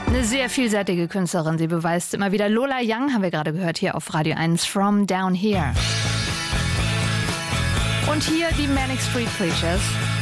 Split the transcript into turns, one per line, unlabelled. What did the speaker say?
Eine sehr vielseitige Künstlerin, sie beweist immer wieder. Lola Young haben wir gerade gehört hier auf Radio 1, From Down Here. Und hier die Manic Street Preachers.